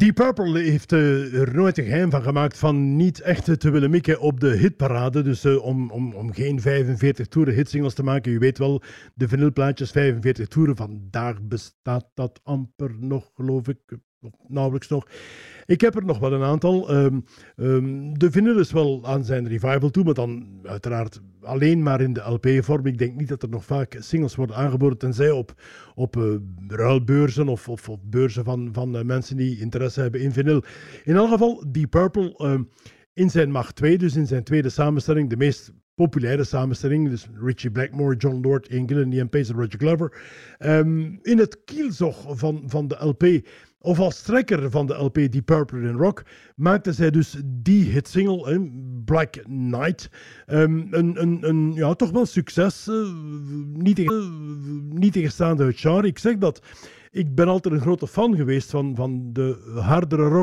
Deep Purple heeft er nooit een geheim van gemaakt van niet echt te willen mikken op de hitparade. Dus om geen 45 toeren hitsingles te maken. Je weet wel, de vinylplaatjes 45 toeren. Vandaag bestaat dat amper nog, geloof ik. Nauwelijks nog. Ik heb er nog wel een aantal. De vinyl is wel aan zijn revival toe, maar dan uiteraard alleen maar in de LP-vorm. Ik denk niet dat er nog vaak singles worden aangeboden, tenzij op ruilbeurzen of beurzen van mensen die interesse hebben in vinyl. In elk geval, Deep Purple in zijn Mach 2, dus in zijn tweede samenstelling, de meest populaire samenstelling, dus Ritchie Blackmore, John Lord, Ian Gillan, Ian Pace en Roger Glover. In het kielzog van de LP, of als trekker van de LP Deep Purple in Rock, maakte zij dus die hitsingle, Black Knight, toch wel succes, niet tegenstaande het genre. Ik zeg dat, ik ben altijd een grote fan geweest van de hardere rock